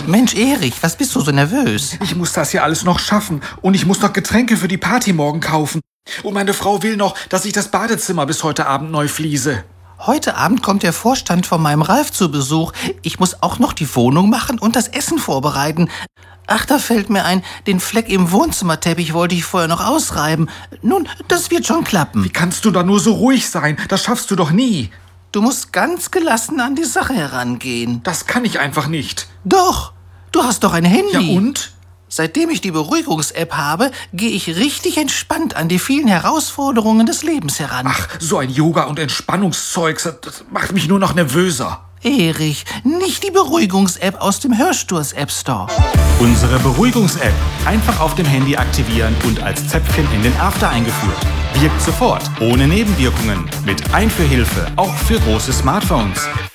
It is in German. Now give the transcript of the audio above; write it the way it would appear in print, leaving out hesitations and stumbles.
Mensch, Erich, was bist du so nervös? Ich muss das hier alles noch schaffen. Und ich muss noch Getränke für die Party morgen kaufen. Und meine Frau will noch, dass ich das Badezimmer bis heute Abend neu fliese. Heute Abend kommt der Vorstand von meinem Ralf zu Besuch. Ich muss auch noch die Wohnung machen und das Essen vorbereiten. Ach, da fällt mir ein, den Fleck im Wohnzimmerteppich wollte ich vorher noch ausreiben. Nun, das wird schon klappen. Wie kannst du da nur so ruhig sein? Das schaffst du doch nie. Du musst ganz gelassen an die Sache herangehen. Das kann ich einfach nicht. Doch, du hast doch ein Handy. Ja und? Seitdem ich die Beruhigungs-App habe, gehe ich richtig entspannt an die vielen Herausforderungen des Lebens heran. Ach, so ein Yoga- und Entspannungszeugs, das macht mich nur noch nervöser. Erich, nicht die Beruhigungs-App aus dem Hörsturs-App Store. Unsere Beruhigungs-App einfach auf dem Handy aktivieren und als Zäpfchen in den After eingeführt. Wirkt sofort, ohne Nebenwirkungen, mit Einführhilfe, auch für große Smartphones.